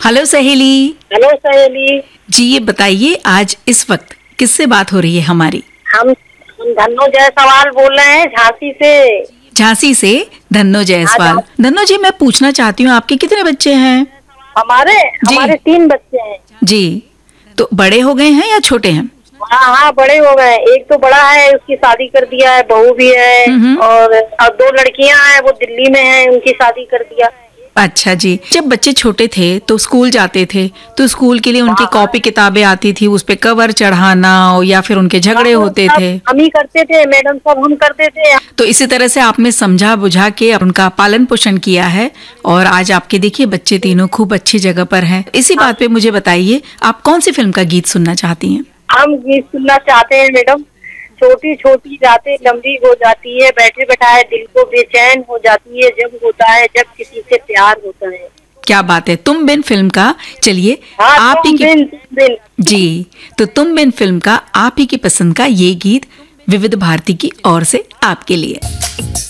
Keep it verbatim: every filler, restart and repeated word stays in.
Hello सहेली। Hello सहेली जी, ये बताइए आज इस वक्त किससे बात हो रही है हमारी? हम हम धन्नो जायसवाल बोल रहे हैं झांसी से। झांसी से धन्नो जायसवाल। धन्नो जी, मैं पूछना चाहती हूँ आपके कितने बच्चे हैं? हमारे हमारे तीन बच्चे हैं जी। तो बड़े हो गए हैं या छोटे हैं? हाँ हाँ बड़े हो गए। एक तो बड़ा है, उसकी शादी कर दिया है, बहू भी है, और अब दो लड़कियां हैं, वो दिल्ली में हैं, उनकी शादी कर दिया। अच्छा जी। जब बच्चे छोटे थे तो स्कूल जाते थे, तो स्कूल के लिए उनकी हाँ, कॉपी किताबें आती थी, उस पे कवर चढ़ाना या फिर उनके झगड़े हाँ, होते सब थे। हम ही करते थे, मैडम सब हम करते थे। तो इसी तरह से आपने समझा बुझा के उनका पालन पोषण किया है और आज आपके देखिए बच्चे तीनों खूब अच्छी जगह पर हैं। इसी बात पे मुझे बताइए, आप कौन सी फिल्म का गीत सुनना चाहती हैं? हम गीत सुनना चाहते हैं मैडम। छोटी छोटी रातें लंबी हो जाती है, बैठे बैठाए दिल को बेचैन हो जाती है, जब होता है जब किसी से प्यार होता है। क्या बात है, तुम बिन फिल्म का। चलिए हाँ, आप ही तुम की बिन, तुम बिन। जी, तो तुम बिन फिल्म का आप ही की पसंद का ये गीत विविध भारती की ओर से आपके लिए।